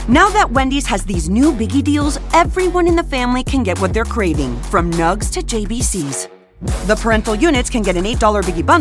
Now that Wendy's has these new Biggie deals, everyone in the family can get what they're craving, from Nugs to JBCs. The parental units can get an $8 Biggie bundle